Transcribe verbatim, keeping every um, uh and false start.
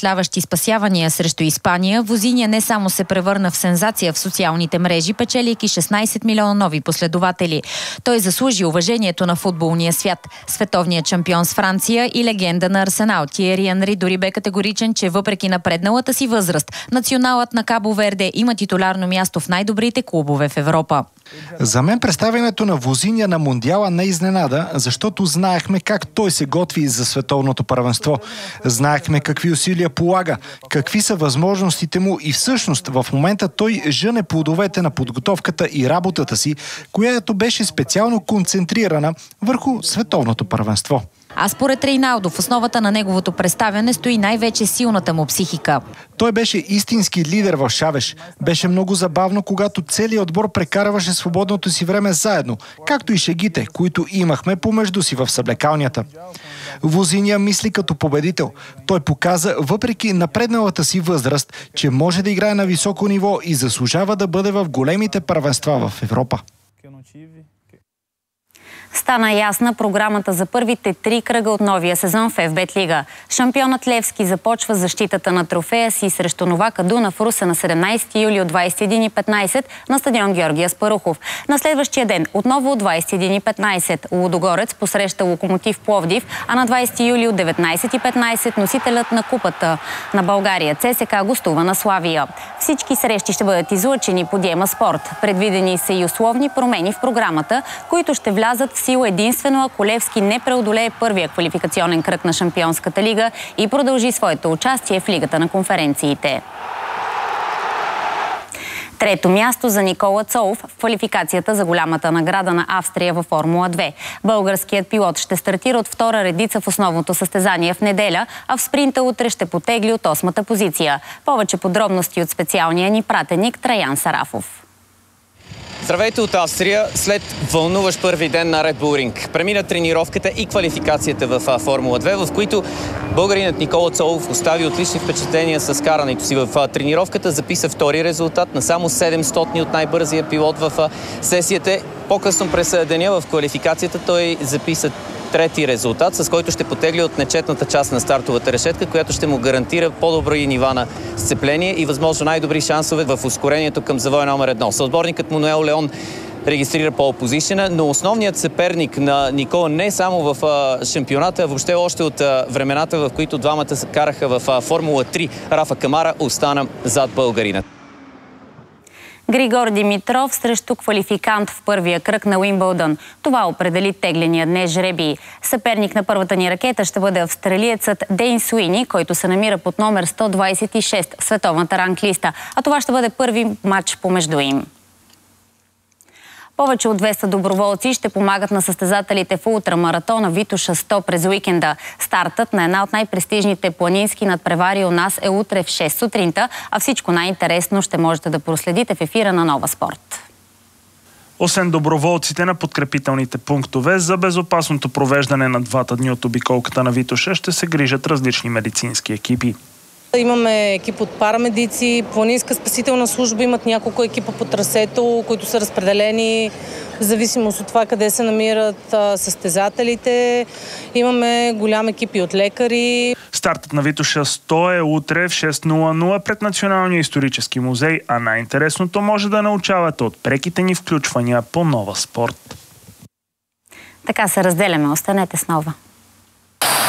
впечатляващи спасявания срещу Испания, Возиня не само се превърна в сензация в социалните мрежи, печелейки шестнайсет милиона нови последователи. Той заслужи уважението на футболния свят. Световният шампион с Франция и легенда на Арсенал Тиери Анри дори бе категоричен, че въпреки напредналата си възраст, националът на Кабо Верде има титулярно място в най-добрите клубове в Европа. За мен представянето на Возиня на Мондиала не изненада, защото знаехме как той се готви за световното първенство. Знаехме какви усилия полага, какви са възможностите му и всъщност в момента той жъне плодовете на подготовката и работата си, която беше специално концентрирана върху световното първенство. А според Рейналдо в основата на неговото представяне стои най-вече силната му психика. Той беше истински лидер в Шавеш. Беше много забавно, когато целият отбор прекарваше свободното си време заедно, както и шегите, които имахме помежду си в съблекалнята. Возиня мисли като победител. Той показа, въпреки напредналата си възраст, че може да играе на високо ниво и заслужава да бъде в големите първенства в Европа. Стана ясна програмата за първите три кръга от новия сезон в еф бет Лига. Шампионът Левски започва защитата на трофея си срещу Новака Дуна в Русе на седемнайсети юли от двайсет и един и петнайсет на стадион Георги Аспарухов. На следващия ден, отново от двайсет и един и петнайсет, Лудогорец посреща Локомотив Пловдив, а на двайсети юли от деветнайсет и петнайсет носителят на купата на България ЦСКА гостува на Славия. Всички срещи ще бъдат излъчени по Диема Спорт. Предвидени са и условни промени в програмата, които ще влязат в сила единствено ако Левски не преодолее първия квалификационен кръг на Шампионската лига и продължи своето участие в Лигата на конференциите. Трето място за Никола Цолов в квалификацията за голямата награда на Австрия във Формула две. Българският пилот ще стартира от втора редица в основното състезание в неделя, а в спринта утре ще потегли от осмата позиция. Повече подробности от специалния ни пратеник Траян Сарафов. Здравейте от Австрия. След вълнуващ първи ден на Red Bull Ring премина тренировката и квалификацията в Формула две, в които българинът Никола Цолов остави отлични впечатления с карането си в тренировката. Записа втори резултат на само седемстотни от най-бързия пилот в сесията. По-късно през деня в квалификацията той записа трети резултат, с който ще потегли от нечетната част на стартовата решетка, която ще му гарантира по-добри нива на сцепление и възможно най-добри шансове в ускорението към завоя номер едно. Съотборникът Мануел Леон регистрира пол позишена, но основният съперник на Никола не само в а, шампионата, а въобще още от а, времената, в които двамата се караха в а, Формула три, Рафа Камара остана зад българина. Григор Димитров срещу квалификант в първия кръг на Уимбълдън. Това определи тегления днес жребий. Съперник на първата ни ракета ще бъде австралиецът Дейн Суини, който се намира под номер сто двайсет и шест в световната ранглиста. А това ще бъде първи матч помежду им. Повече от двеста доброволци ще помагат на състезателите в ултрамаратона Витоша сто през уикенда. Стартът на една от най-престижните планински надпревари у нас е утре в шест сутринта, а всичко най-интересно ще можете да проследите в ефира на Нова Спорт. Освен доброволците на подкрепителните пунктове, за безопасното провеждане на двата дни от обиколката на Витоша ще се грижат различни медицински екипи. Имаме екип от парамедици, планинска спасителна служба, имат няколко екипа по трасето, които са разпределени в зависимост от това къде се намират състезателите. Имаме голям екип и от лекари. Стартът на Витоша сто е утре в шест нула нула пред Националния исторически музей, а най-интересното може да научавате от преките ни включвания по Нова Спорт. Така се разделяме. Останете с Нова.